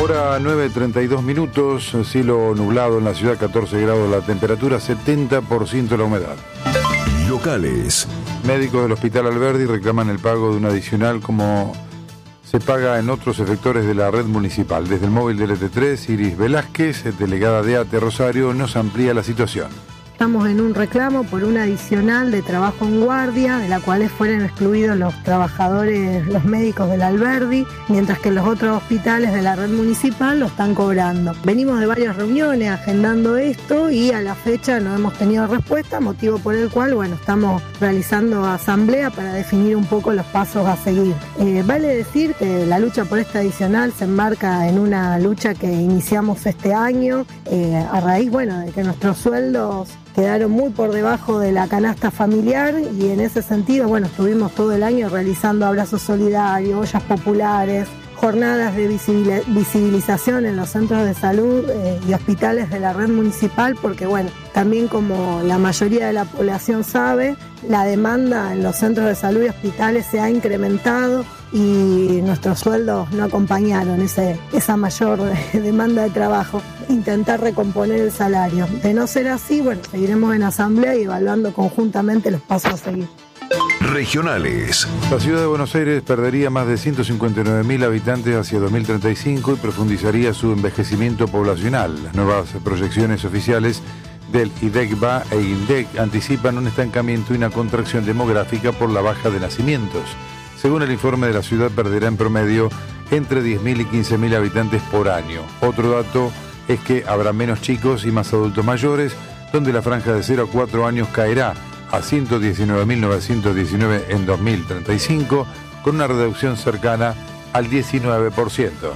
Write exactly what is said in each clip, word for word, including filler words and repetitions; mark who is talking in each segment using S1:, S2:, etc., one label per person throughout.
S1: Hora nueve treinta y dos minutos, cielo nublado en la ciudad, catorce grados la temperatura, setenta por ciento la humedad.
S2: Locales.
S1: Médicos del Hospital Alberdi reclaman el pago de un adicional como se paga en otros efectores de la red municipal. Desde el móvil del E T tres, Iris Velázquez, delegada de ATE Rosario, nos amplía la situación.
S3: Estamos en un reclamo por un adicional de trabajo en guardia, de la cual fueron excluidos los trabajadores, los médicos del Alberdi, mientras que los otros hospitales de la red municipal lo están cobrando. Venimos de varias reuniones agendando esto y a la fecha no hemos tenido respuesta, motivo por el cual, bueno, estamos realizando asamblea para definir un poco los pasos a seguir. Eh, vale decir que la lucha por este adicional se enmarca en una lucha que iniciamos este año, eh, a raíz, bueno, de que nuestros sueldos quedaron muy por debajo de la canasta familiar y en ese sentido, bueno, estuvimos todo el año realizando abrazos solidarios, ollas populares, jornadas de visibilización en los centros de salud eh, y hospitales de la red municipal, porque bueno, también como la mayoría de la población sabe, la demanda en los centros de salud y hospitales se ha incrementado y nuestros sueldos no acompañaron ese, esa mayor demanda de trabajo. Intentar recomponer el salario. De no ser así, bueno, seguiremos en asamblea y evaluando conjuntamente los pasos a seguir.
S2: Regionales.
S1: La ciudad de Buenos Aires perdería más de ciento cincuenta y nueve mil habitantes hacia dos mil treinta y cinco y profundizaría su envejecimiento poblacional. Las nuevas proyecciones oficiales del IDECBA e INDEC anticipan un estancamiento y una contracción demográfica por la baja de nacimientos. Según el informe, de la ciudad perderá en promedio entre diez mil y quince mil habitantes por año. Otro dato es que habrá menos chicos y más adultos mayores, donde la franja de cero a cuatro años caerá a ciento diecinueve mil novecientos diecinueve en dos mil treinta y cinco, con una reducción cercana al diecinueve por ciento.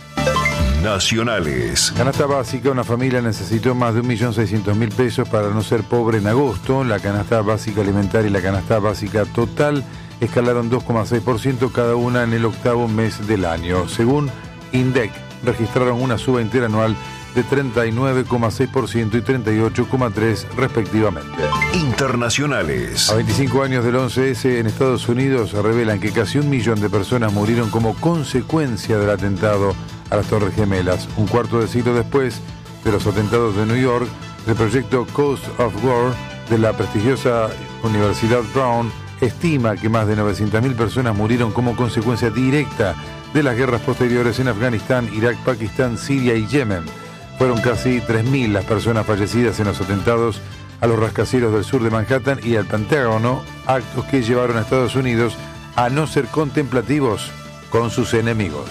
S2: Nacionales.
S1: Canasta básica. Una familia necesitó más de un millón seiscientos mil pesos para no ser pobre en agosto. La canasta básica alimentaria y la canasta básica total escalaron dos coma seis por ciento cada una en el octavo mes del año. Según INDEC, registraron una suba interanual de treinta y nueve coma seis por ciento y treinta y ocho coma tres por ciento respectivamente.
S2: Internacionales.
S1: A veinticinco años del once ese en Estados Unidos revelan que casi un millón de personas murieron como consecuencia del atentado a las Torres Gemelas. Un cuarto de siglo después de los atentados de New York, el proyecto Coast of War de la prestigiosa Universidad Brown estima que más de novecientas mil personas murieron como consecuencia directa de las guerras posteriores en Afganistán, Irak, Pakistán, Siria y Yemen. Fueron casi tres mil las personas fallecidas en los atentados a los rascacielos del sur de Manhattan y al Pentágono, actos que llevaron a Estados Unidos a no ser contemplativos con sus enemigos.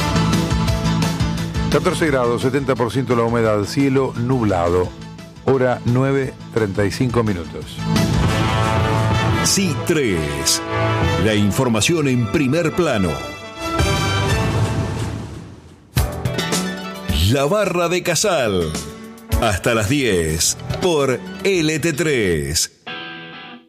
S1: catorce grados, setenta por ciento la humedad, cielo nublado, hora nueve treinta y cinco minutos.
S2: C I tres, la información en primer plano. La Barra de Casal, hasta las diez por L T tres.